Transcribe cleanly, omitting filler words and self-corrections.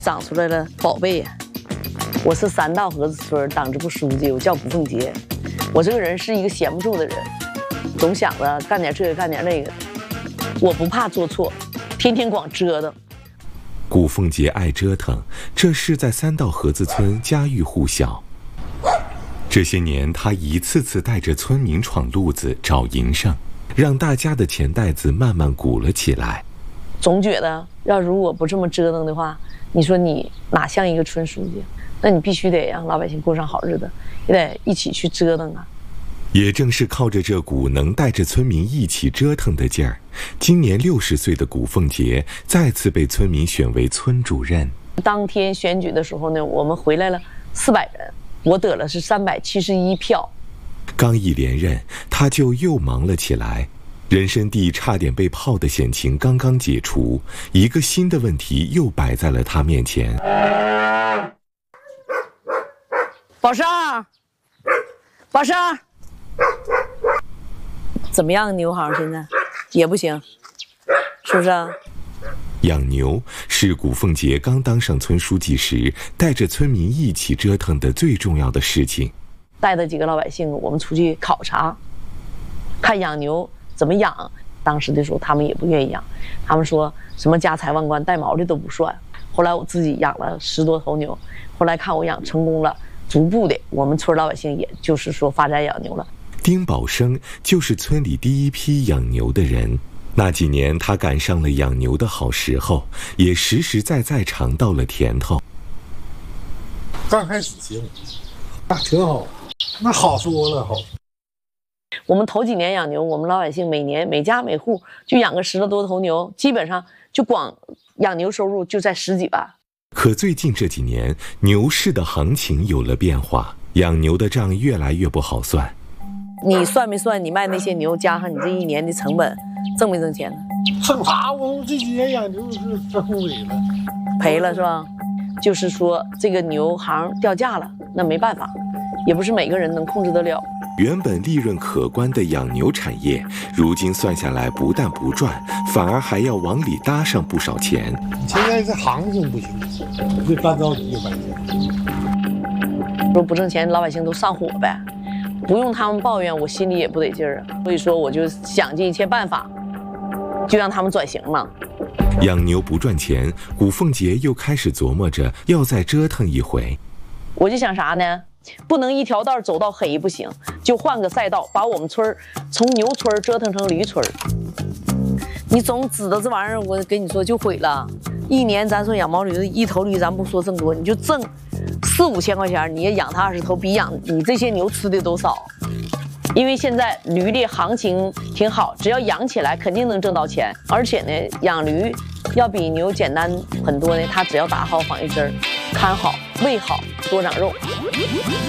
长出来了宝贝呀！我是3道河子村党支部书记，我叫古凤杰。我这个人是一个闲不住的人，总想着干点这个干点那个。我不怕做错，天天光折腾。 古凤杰爱折腾，这是在3道河子村家喻户晓。这些年，他一次次带着村民闯路子找营生，让大家的钱袋子慢慢鼓了起来。 总觉得如果不这么折腾的话，你说你哪像一个村书记？那你必须得让老百姓过上好日子，也得一起去折腾啊。 也正是靠着这股能带着村民一起折腾的劲儿，今年60岁的古凤杰再次被村民选为村主任。 当天选举的时候呢，我们回来了400人，我得了是371票。 刚一连任，他就又忙了起来。人参地差点被泡的险情刚刚解除，一个新的问题又摆在了他面前。 宝生，宝生，怎么样？牛行现在也不行，是不是啊？ 养牛是古凤杰刚当上村书记时带着村民一起折腾的最重要的事情。 带着几个老百姓，我们出去考察，看养牛怎么养。当时的时候他们也不愿意养，他们说什么家财万贯带毛的都不算。后来我自己养了10多头牛，后来看我养成功了，逐步的我们村老百姓也就是说发展养牛了。 丁宝生就是村里第一批养牛的人，那几年他赶上了养牛的好时候，也实实在在尝到了甜头。 刚开始行，那挺好，那好说了好。 我们头几年养牛，我们老百姓每年每家每户就养个10多头牛，基本上就光养牛收入就在10几万。 可最近这几年，牛市的行情有了变化，养牛的账越来越不好算。 你算没算？你卖那些牛加上你这一年的成本，挣没挣钱呢？ 挣啥？我们这几年养牛是真赔了， 赔了是吧？就是说这个牛行掉价了，那没办法，也不是每个人能控制得了。 原本利润可观的养牛产业，如今算下来不但不赚，反而还要往里搭上不少钱。 现在这行情不行，这干着急百姓。 说不挣钱，老百姓都上火呗，不用他们抱怨，我心里也不得劲儿啊。所以说，我就想尽一切办法，就让他们转型嘛。 养牛不赚钱，古凤杰又开始琢磨着要再折腾一回。 我就想啥呢？不能一条道走到黑不行，就换个赛道，把我们村从牛村折腾成驴村。你总知道这玩意儿，我跟你说就毁了。一年咱说养毛驴，一头驴咱不说挣多，你就挣4、5千块钱，你也养它20头，比养你这些牛吃的都少。因为现在驴的行情挺好，只要养起来肯定能挣到钱。而且呢，养驴要比牛简单很多呢，它只要打好防疫针，看好喂好，多长肉。